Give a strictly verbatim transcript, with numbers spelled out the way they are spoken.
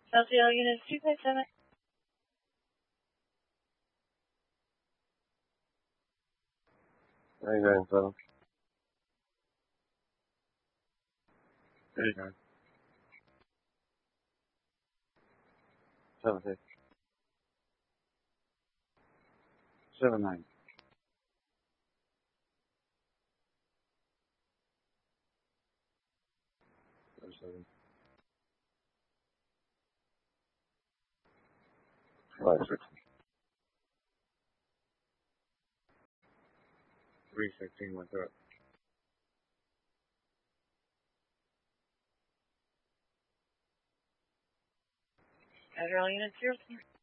L C L unit two five seven. Nine nine seven. Eight nine. Seven six. Seven nine. Seven seven. Five six. Three sixteen went through it. L unit zero.